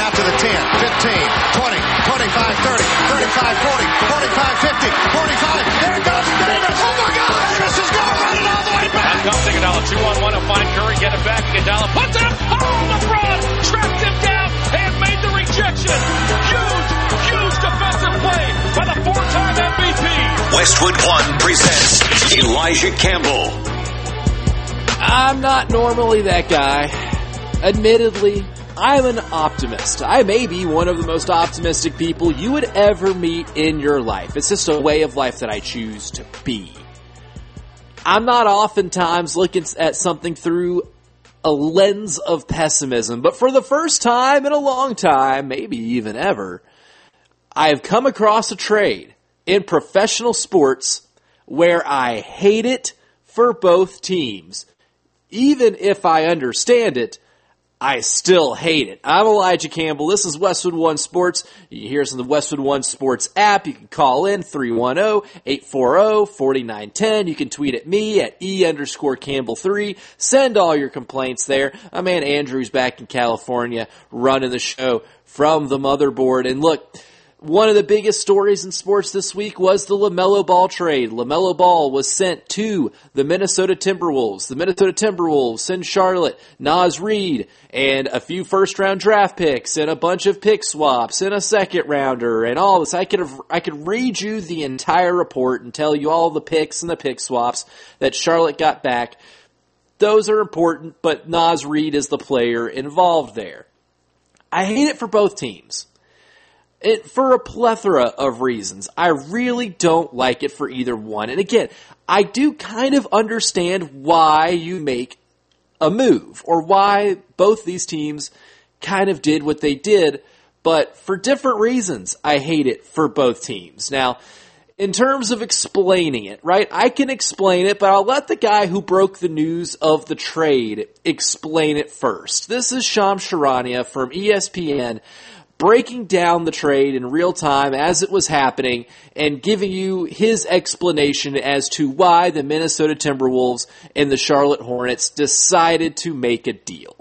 Out to the 10, 15, 20, 25, 30, 35, 40, 45, 50, 45. There goes Davis. Oh, my God. Davis is going running all the way back. Now comes Iguodala. 2-on-1 to find Curry. Get it back. Iguodala puts it up. Oh, LeBron tracked him down and made the rejection. Huge defensive play by the four-time MVP. Westwood One presents Elijah Campbell. I'm not normally that guy. Admittedly, I'm an optimist. I may be one of the most optimistic people you would ever meet in your life. It's just a way of life that I choose to be. I'm not oftentimes looking at something through a lens of pessimism, but for the first time in a long time, maybe even ever, I have come across a trade in professional sports where I hate it for both teams. Even if I understand it, I still hate it. I'm Elijah Campbell. This is Westwood One Sports. You can hear us on the Westwood One Sports app. You can call in 310-840-4910. You can tweet at me at _Campbell3. Send all your complaints there. My man Andrew's back in California running the show from the motherboard. And look, one of the biggest stories in sports this week was the LaMelo Ball trade. LaMelo Ball was sent to the Minnesota Timberwolves. The Minnesota Timberwolves send Charlotte Naz Reid and a few first-round draft picks and a bunch of pick swaps and a second-rounder and all this. I could read you the entire report and tell you all the picks and the pick swaps that Charlotte got back. Those are important, but Naz Reid is the player involved there. I hate it for both teams. For a plethora of reasons. I really don't like it for either one. And again, I do kind of understand why you make a move, or why both these teams kind of did what they did, but for different reasons, I hate it for both teams. Now, in terms of explaining it, right, I can explain it, but I'll let the guy who broke the news of the trade explain it first. This is Shams Charania from ESPN, breaking down the trade in real time as it was happening and giving you his explanation as to why the Minnesota Timberwolves and the Charlotte Hornets decided to make a deal.